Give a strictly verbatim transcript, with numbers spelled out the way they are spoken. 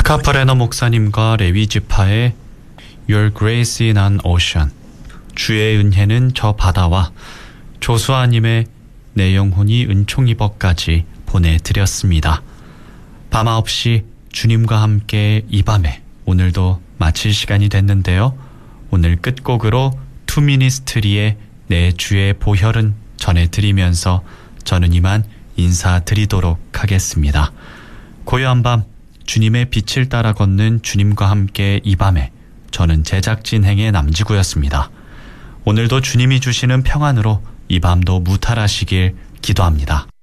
카프레너 목사님과 레위 지파의 Your Grace in an Ocean, 주의 은혜는 저 바다와 조수아님의 내 영혼이 은총입어까지 보내드렸습니다. 밤아 없이 주님과 함께 이 밤에 오늘도 마칠 시간이 됐는데요. 오늘 끝곡으로 투미니스트리의 내 주의 보혈은 전해드리면서 저는 이만 인사드리도록 하겠습니다. 고요한 밤 주님의 빛을 따라 걷는 주님과 함께 이 밤에 저는 제작진 행의 남지구였습니다. 오늘도 주님이 주시는 평안으로 이 밤도 무탈하시길 기도합니다.